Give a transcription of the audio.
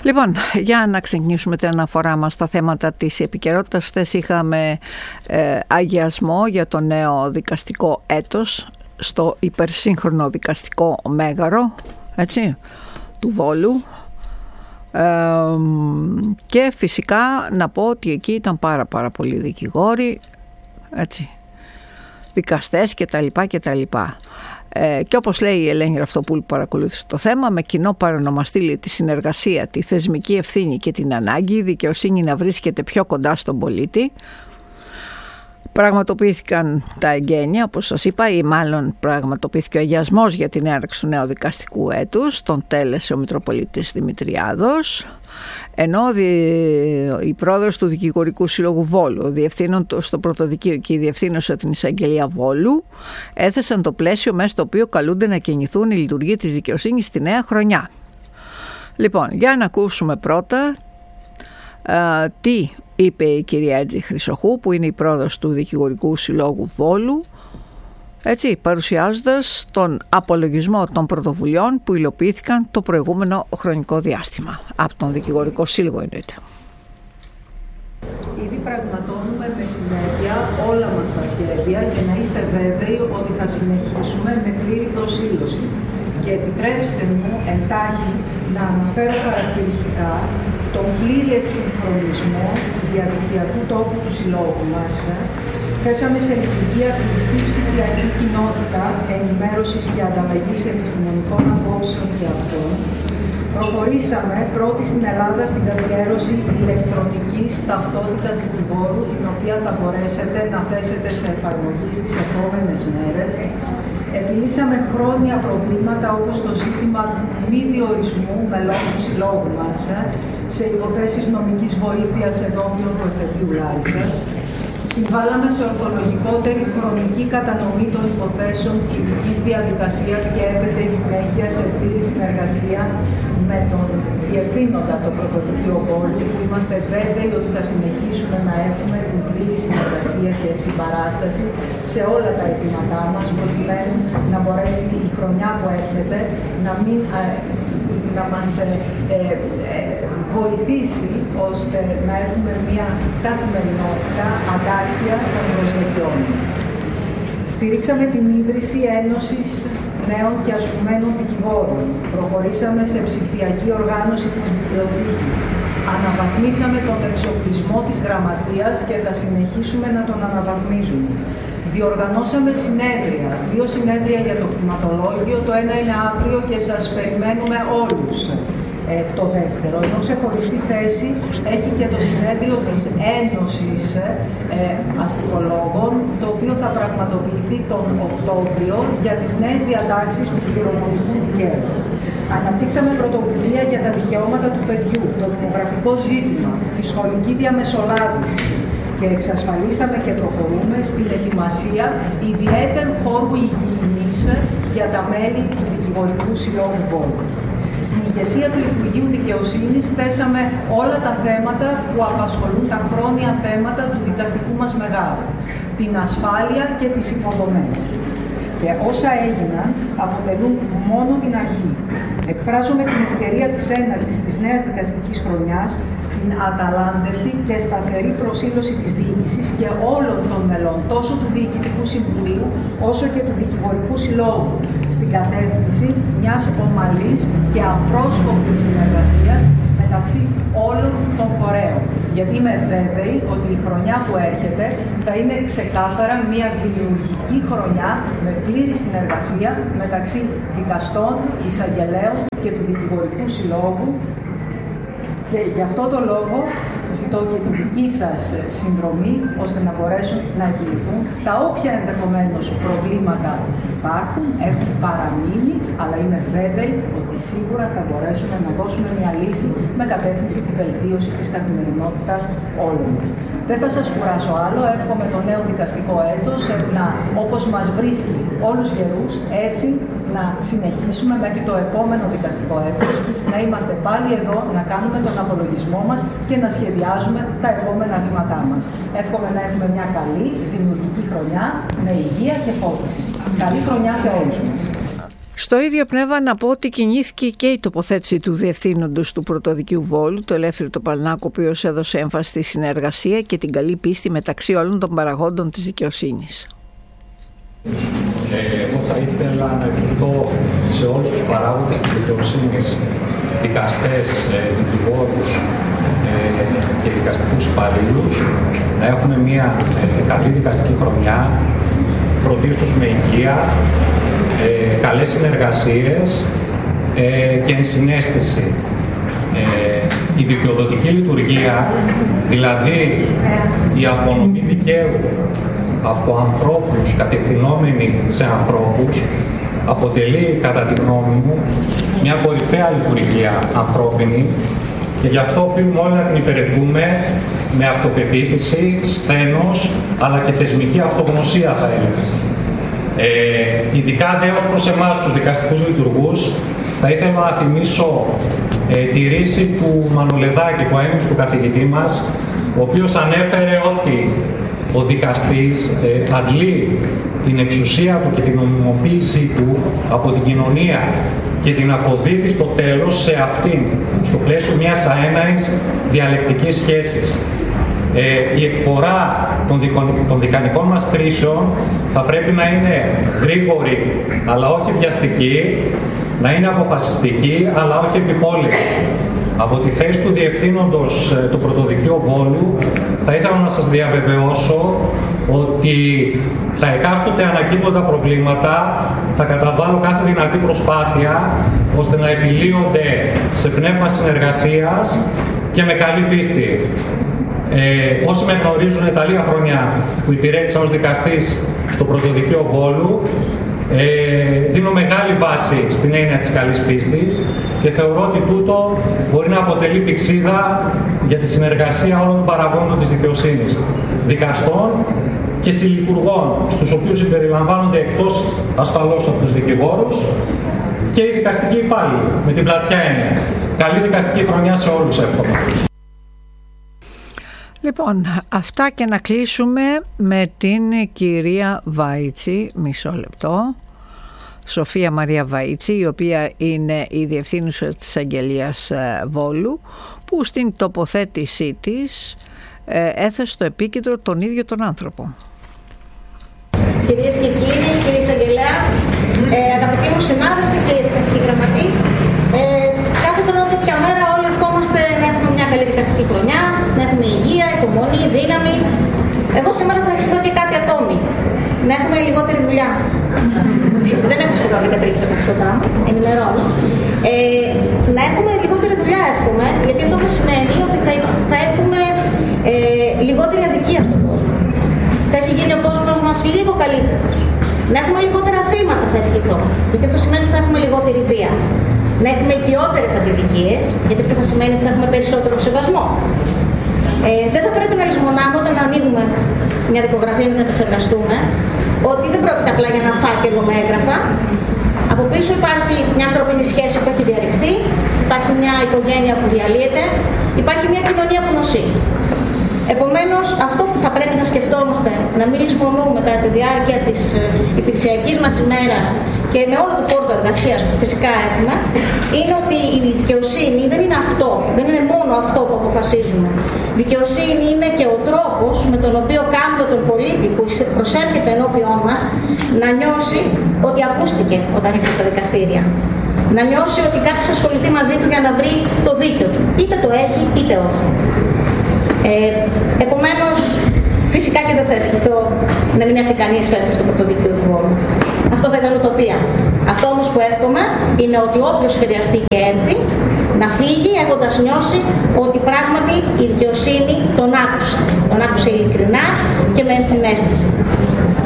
Λοιπόν, για να ξεκινήσουμε την αναφορά μας στα θέματα της επικαιρότητας. Χθες είχαμε αγιασμό για το νέο δικαστικό έτος στο υπερσύγχρονο δικαστικό μέγαρο, έτσι, του Βόλου. Και φυσικά να πω ότι εκεί ήταν πάρα πολλοί δικηγόροι, έτσι, δικαστές κτλ. Και όπως λέει η Ελένη Ραυτοπούλου που παρακολούθησε το θέμα, με κοινό παρονομαστή τη συνεργασία, τη θεσμική ευθύνη και την ανάγκη η δικαιοσύνη να βρίσκεται πιο κοντά στον πολίτη, πραγματοποιήθηκαν τα εγγένεια, όπως σας είπα, ή μάλλον πραγματοποιήθηκε ο αγιασμός για την έναρξη του νέου δικαστικού έτους. Τον τέλεσε ο Μητροπολίτης Δημητριάδος, ενώ η πρόεδρος του Δικηγορικού Συλλόγου Βόλου, διευθύνων στο Πρωτοδικείο και η διευθύνουσα την Εισαγγελία Βόλου, έθεσαν το πλαίσιο μέσα στο οποίο καλούνται να κινηθούν οι λειτουργοί της δικαιοσύνης στη νέα χρονιά. Λοιπόν, για να ακούσουμε πρώτα τι είπε η κυρία Έτζη Χρυσοχού, που είναι η πρόεδρος του Δικηγορικού Συλλόγου Βόλου, έτσι, παρουσιάζοντας τον απολογισμό των πρωτοβουλειών που υλοποιήθηκαν το προηγούμενο χρονικό διάστημα από τον Δικηγορικό Σύλλογο, εννοείται. Ήδη πραγματώνουμε με συνέπεια όλα μας τα σχέδια και να είστε βέβαιοι ότι θα συνεχίσουμε με πλήρη προσήλωση. Και επιτρέψτε μου εντάχει να αναφέρω χαρακτηριστικά τον πλήρη εξυγχρονισμό του διαδικτυακού τόπου του Συλλόγου μας. Θέσαμε σε λειτουργία κλειστή ψηφιακή κοινότητα ενημέρωσης και ανταλλαγής επιστημονικών απόψεων και αυτών. Προχωρήσαμε πρώτη στην Ελλάδα στην καθιέρωση ηλεκτρονικής ταυτότητας δικηγόρου, την οποία θα μπορέσετε να θέσετε σε εφαρμογή στις επόμενες μέρες. Επιλύσαμε χρόνια προβλήματα όπως το ζήτημα μη διορισμού μελών του Συλλόγου μας σε υποθέσεις νομικής βοήθειας ενώπιον του εφετείου Λάρισας. Συμβάλαμε σε ορθολογικότερη χρονική κατανομή των υποθέσεων ποινικής διαδικασίας και έπεται η συνέχεια σε πλήρη συνεργασία με τον διευθύνοντα το Πρωτοδικείο Βόλου, που είμαστε βέβαιοι ότι θα συνεχίσουμε να έχουμε την πλήρη συνεργασία και συμπαράσταση σε όλα τα αιτήματά μας, προκειμένου να μπορέσει η χρονιά που έρχεται να μας βοηθήσει ώστε να έχουμε μια καθημερινότητα αντάξια των προσδοκιών μας. Στηρίξαμε την ίδρυση Ένωσης Νέων και Ασκουμένων Δικηγόρων. Προχωρήσαμε σε ψηφιακή οργάνωση της βιβλιοθήκης. Αναβαθμίσαμε τον εξοπλισμό της γραμματείας και θα συνεχίσουμε να τον αναβαθμίζουμε. Διοργανώσαμε συνέδρια, 2 συνέδρια για το κτηματολόγιο, το ένα είναι αύριο και σας περιμένουμε όλους. Το δεύτερο, ενώ ξεχωριστή θέση έχει και το συνέδριο της Ένωσης Αστικολόγων, το οποίο θα πραγματοποιηθεί τον Οκτώβριο για τις νέες διατάξεις του κληρονομικού δικαίου. Αναπτύξαμε πρωτοβουλία για τα δικαιώματα του παιδιού, το δημογραφικό ζήτημα, τη σχολική διαμεσολάβηση και εξασφαλίσαμε και προχωρούμε στην ετοιμασία ιδιαίτερου χώρου υγιεινής για τα μέλη του Δικηγορικού Συλλόγου Βόλου. Στην ηγεσία του Υπουργείου Δικαιοσύνης θέσαμε όλα τα θέματα που απασχολούν τα χρόνια θέματα του δικαστικού μας μεγάρου, την ασφάλεια και τις υποδομές. Και όσα έγιναν αποτελούν μόνο την αρχή. Εκφράζομαι την ευκαιρία της έναρξης της νέας δικαστικής χρονιάς, την αταλάντευτη και σταθερή προσήλωση της διοίκησης και όλων των μελών, τόσο του Διοικητικού Συμβουλίου όσο και του Δικηγορικού Συλλόγου, στην κατεύθυνση μιας ομαλής και απρόσκοπτης συνεργασίας μεταξύ όλων των φορέων. Γιατί είμαι βέβαιη ότι η χρονιά που έρχεται θα είναι ξεκάθαρα μια δημιουργική χρονιά με πλήρη συνεργασία μεταξύ δικαστών, εισαγγελέων και του Δικηγορικού Συλλόγου. Και γι' αυτό το λόγο ζητώ και τη δική σας συνδρομή, ώστε να μπορέσουν να επιληθούν τα όποια ενδεχομένως προβλήματα υπάρχουν, έχουν παραμείνει, αλλά είμαι βέβαιη ότι σίγουρα θα μπορέσουμε να δώσουμε μια λύση με κατεύθυνση τη βελτίωση της καθημερινότητας όλων μας. Δεν θα σας κουράσω άλλο, εύχομαι το νέο δικαστικό έτος να, όπως μας βρίσκει όλους γερούς, έτσι να συνεχίσουμε μέχρι το επόμενο δικαστικό έτος, να είμαστε πάλι εδώ, να κάνουμε τον απολογισμό μας και να σχεδιάζουμε τα επόμενα βήματά μας. Εύχομαι να έχουμε μια καλή, δημιουργική χρονιά, με υγεία και φώτιση. Καλή χρονιά σε όλους μας. Στο ίδιο πνεύμα να πω ότι κινήθηκε και η τοποθέτηση του διευθύνοντος του Πρωτοδικείου Βόλου, του Ελεύθερου Τοπαλνάκου, ο οποίος έδωσε έμφαση στη συνεργασία και την καλή πίστη μεταξύ όλων των παραγόντων της δικαιοσύνης. Εγώ θα ήθελα να ευχηθώ σε όλους τους παράγοντες της δικαιοσύνης, δικαστές, δικηγόρους και δικαστικούς υπαλλήλους, να έχουμε μια καλή δικαστική χρονιά, πρωτίστως με υγεία, καλές συνεργασίες και ενσυναίσθηση. Η δικαιοδοτική λειτουργία, δηλαδή η απονομή δικαίου από ανθρώπους κατευθυνόμενοι σε ανθρώπους, αποτελεί, κατά τη γνώμη μου, μια κορυφαία λειτουργία ανθρώπινη και γι' αυτό οφείλουμε όλοι να την υπηρετούμε με αυτοπεποίθηση, σθένος, αλλά και θεσμική αυτογνωσία, θα έλεγα. Ειδικά δε ως προς εμάς τους δικαστικούς λειτουργούς, θα ήθελα να θυμίσω τη ρίση του Μανολεδάκη, του αείμνηστου καθηγητή μας, ο οποίος ανέφερε ότι ο δικαστής αντλεί την εξουσία του και την νομιμοποίησή του από την κοινωνία και την αποδίδει στο τέλος σε αυτήν, στο πλαίσιο μιας αέναης διαλεκτικής σχέσης. Η εκφορά των δικανικών μας κρίσεων θα πρέπει να είναι γρήγορη, αλλά όχι βιαστική, να είναι αποφασιστική, αλλά όχι επιπόλαιτη. Από τη θέση του διευθύνοντος του Πρωτοδικείου Βόλου, θα ήθελα να σας διαβεβαιώσω ότι στα εκάστοτε ανακύπτοντα προβλήματα θα καταβάλω κάθε δυνατή προσπάθεια ώστε να επιλύονται σε πνεύμα συνεργασίας και με καλή πίστη. Όσοι με γνωρίζουν τα λίγα χρόνια που υπηρέτησα ως δικαστής στο Πρωτοδικείο Βόλου, δίνω μεγάλη βάση στην έννοια της καλής πίστης και θεωρώ ότι τούτο μπορεί να αποτελεί πηξίδα για τη συνεργασία όλων των παραγόντων της δικαιοσύνης, δικαστών και συλλειτουργών, στους οποίους συμπεριλαμβάνονται εκτός ασφαλώς από τους δικηγόρους και οι δικαστικοί υπάλληλοι, με την πλατιά έννοια. Καλή δικαστική χρονιά σε όλους, εύχομαι. Λοιπόν, αυτά και να κλείσουμε με την κυρία Βάιτσι, μισό λεπτό, Σοφία Μαρία Βαΐτσι, η οποία είναι η διευθύνουσα της Αγγελίας Βόλου, που στην τοποθέτησή της έθεσε στο επίκεντρο τον ίδιο τον άνθρωπο. Κυρίες και κύριοι, κύριε Εισαγγελέα, αγαπητοί μου συνάδελφοι και δικαστικοί γραμματείς, κάθε τέτοια μέρα όλοι ευχόμαστε να έχουμε μια καλή δικαστική χρονιά, να έχουμε υγεία, υπομονή, δύναμη. Εγώ σήμερα θα ευχηθώ και κάτι ακόμη. Να έχουμε λιγότερη δουλειά. Δεν έχω σχεδόν κατρύψει από αυτό το πράγμα, ενημερώνω. Να έχουμε λιγότερη δουλειά, εύχομαι, γιατί αυτό θα σημαίνει ότι θα έχουμε λιγότερη αδικία στον κόσμο. Θα έχει γίνει ο κόσμος μας λίγο καλύτερος. Να έχουμε λιγότερα θύματα, θα ευχηθώ, γιατί αυτό σημαίνει ότι θα έχουμε λιγότερη βία. Να έχουμε οικειότερες αντιδικίες, γιατί αυτό θα σημαίνει ότι θα έχουμε περισσότερο σεβασμό. Δεν θα πρέπει να λησμονάμε όταν ανοίγουμε μια δικογραφία και να επεξεργαστούμε ότι δεν πρόκειται απλά για ένα φάκελο με έγγραφα. Από πίσω υπάρχει μια ανθρώπινη σχέση που έχει διαρριχθεί, υπάρχει μια οικογένεια που διαλύεται, υπάρχει μια κοινωνία που νοσεί. Επομένως, αυτό που θα πρέπει να σκεφτόμαστε, να μην λησμονούμε κατά τη διάρκεια της υπηρεσιακής μας ημέρας και με όλο το φόρτο εργασίας που φυσικά έχουμε, είναι ότι η δικαιοσύνη δεν είναι αυτό, δεν είναι μόνο αυτό που αποφασίζουμε. Δικαιοσύνη είναι και ο τρόπος με τον οποίο κάνουμε τον πολίτη που προσέρχεται ενώπιόν μας να νιώσει ότι ακούστηκε όταν ήρθε στα δικαστήρια. Να νιώσει ότι κάποιος θα ασχοληθεί μαζί του για να βρει το δίκαιο του. Είτε το έχει, είτε όχι. Επομένως, φυσικά και δεν θα ευχηθώ να μην έρθει κανείς φέτος στο Πρωτοδικείο του Βόλου. Αυτό θα ήταν ουτοπία. Αυτό όμως που εύχομαι είναι ότι όποιος χρειαστεί και έρθει, να φύγει έχοντας νιώσει ότι πράγματι η δικαιοσύνη τον άκουσε. Τον άκουσε ειλικρινά και με ενσυναίσθηση.